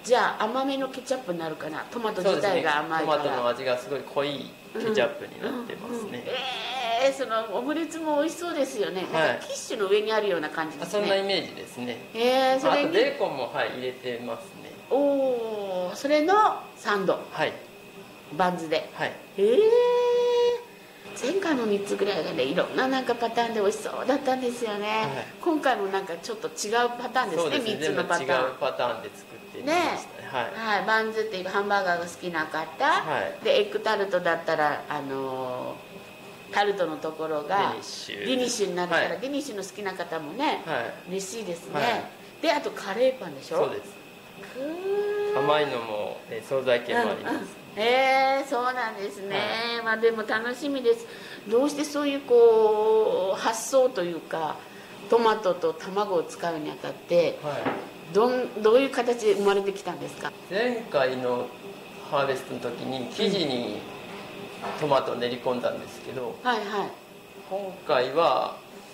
じゃあ甘めのケチャップになるかな。トマト自体が甘いから、 トマトの味がすごい濃いケチャップになってますね。 そのオムレツも美味しそうですよね。なんかキッシュの上にあるような感じですね。 そんなイメージですね。 それにあとベーコンも入れてますね。 おお、それのサンド、バンズで。前回の3つぐらいがね、いろんななんかパターンで美味しそうだったんですよね。今回もなんかちょっと違うパターンですね。3つのパターン、 違うパターンで作ってみましたね。 バンズっていうハンバーガーが好きな方、でエッグタルトだったらタルトのところがデニッシュになるから、デニッシュの好きな方もね、嬉しいですね。であとカレーパンでしょ。 そうです。甘いのも惣菜系もあります。 そうなんですね。でも楽しみです。どうしてそういうこう発想というか、トマトと卵を使うにあたって、どういう形で生まれてきたんですか。 前回のハーベストの時に生地にトマトを練り込んだんですけど、今回は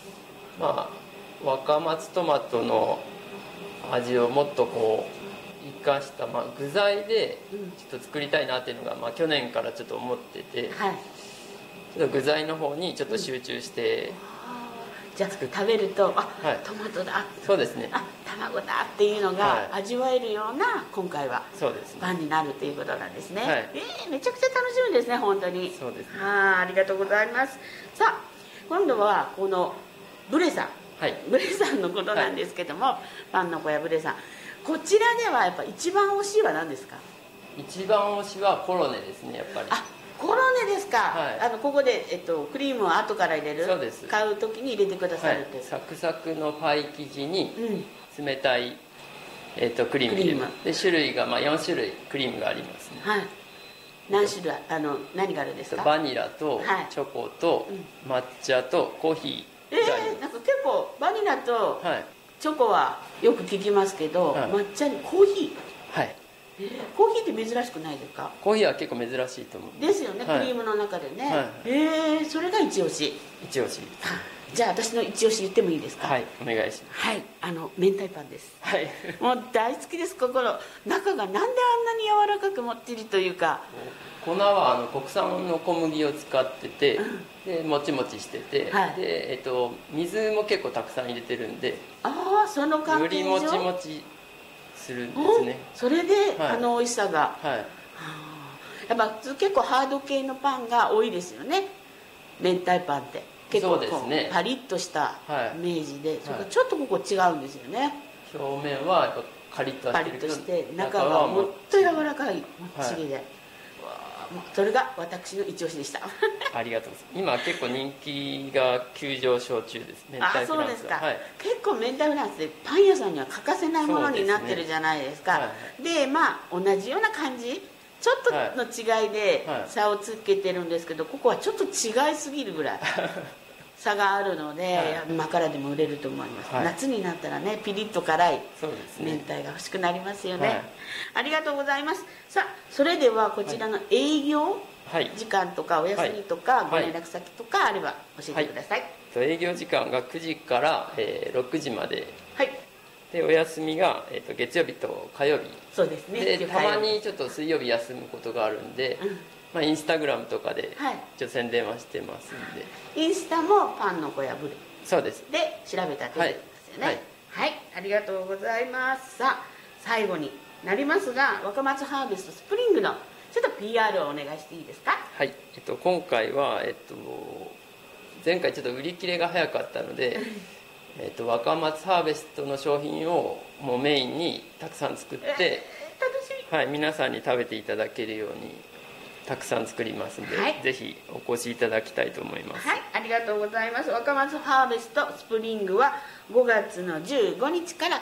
若松トマトの味をもっとこう生かした、具材でちょっと作りたいなっていうのが、去年からちょっと思ってて、ちょっと具材の方にちょっと集中して、 じゃあ食べるとトマトだ、 そうですね、 卵だっていうのが味わえるような今回はパンになるということなんですね。めちゃくちゃ楽しみですね、本当に。 そうですね。 ありがとうございます。さあ今度はこのブレさん、ブレさんのことなんですけども、パンの小屋ブレさん、こちらではやっぱ一番推しは何ですか。 一番推しはコロネですね、やっぱり。 コロネですか。ここで、クリームを後から入れる。 そうです。 買う時に入れてくださるって、 サクサクのパイ生地に冷たい、クリーム入れます。で種類が4種類クリームがありますね。 何種類何があるんですか。 バニラとチョコと抹茶とコーヒー。 なんか結構バニラとチョコはよく聞きますけど、抹茶にコーヒー。コーヒーって珍しくないですか。 コーヒーは結構珍しいと思うですよね、クリームの中でね。それが一押し。 一押し。 じゃあ私の一押し言ってもいいですか。 お願いします。 明太パンです。もう大好きです。中がなんであんなに柔らかくもっちりというか。 粉は国産の小麦を使ってて、でもちもちしてて、で水も結構たくさん入れてるんで、 その関係上よりもちもちするんですね。 それで美味しさが、やっぱ結構ハード系のパンが多いですよね、明太パンって。結構パリッとしたイメージで、それからちょっとここ違うんですよね。 表面はやっぱカリッとパリッとして中がもっと柔らかい、もっちりで、それが私の一押しでした。 ありがとうございます。今結構人気が急上昇中ですね。 そうですか。結構明太フランスでパン屋さんには欠かせないものになってるじゃないですか。で同じような感じ、ちょっとの違いで差をつけてるんですけど、ここはちょっと違いすぎるぐらい差があるので、今からでも売れると思います。夏になったらね、ピリッと辛い明太が欲しくなりますよね。ありがとうございます。さあそれではこちらの営業時間とかお休みとかご連絡先とかあれば教えてください。 営業時間が9時から6時まで、でお休みが月曜日と火曜日。 そうですね。 でたまにちょっと水曜日休むことがあるんで、インスタグラムとかでちょっと宣伝はしてますんで。 インスタもパンの小屋ブレ、 そうです、 で調べたら出てきますよね。ありがとうございます。さあ最後になりますが、若松ハーベストスプリングのちょっと PR をお願いしていいですか。 今回は前回ちょっと売り切れが早かったので若松ハーベストの商品をもうメインにたくさん作って、 楽しみ。 皆さんに食べていただけるようにたくさん作りますので、ぜひお越しいただきたいと思います。 ありがとうございます。若松ハーベストスプリングは5月の15日から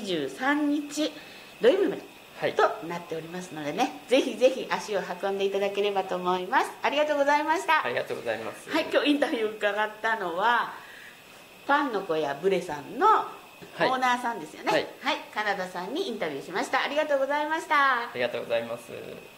23日土曜日までとなっておりますのでね、ぜひぜひ足を運んでいただければと思います。ありがとうございました。 ありがとうございます。 今日インタビュー伺ったのはパンの小屋ブレさんのオーナーさんですよね。カナダさんにインタビューしました。ありがとうございました。 ありがとうございます。